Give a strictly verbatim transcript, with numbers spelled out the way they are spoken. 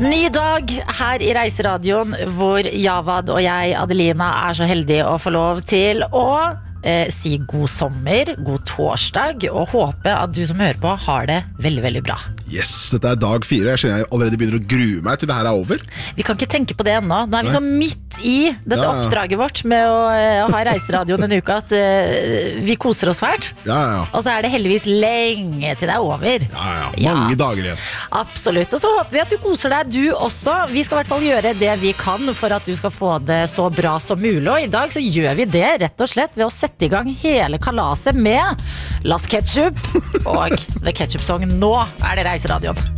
Ny dag her i Reiseradioen, hvor Javad og jeg, Adelina, er så heldige å få lov til å eh, si god sommer, god torsdag, og håpe at du som hører på har det veldig, veldig bra. Yes, dette er dag fire. Jeg skjønner jeg allerede begynner å grue meg til det her er over. Vi kan ikke tenke på det ennå. Nå er vi så midt i dette Ja, ja. oppdraget vårt med å eh, ha Reiseradioen en uke at eh, vi koser oss fælt. Ja, ja, ja. Og så er det heldigvis lenge til det er over. Ja, ja. Mange Ja. dager igjen. Absolutt, og så håper vi at du koser deg du også. Vi skal i hvert fall gjøre det vi kan for at du skal få det så bra som mulig. Og i dag så gjør vi det rett og slett ved å sette i gang hele kalaset med Las Ketchup og The Ketchup Song. Nå er det Reiseradioen.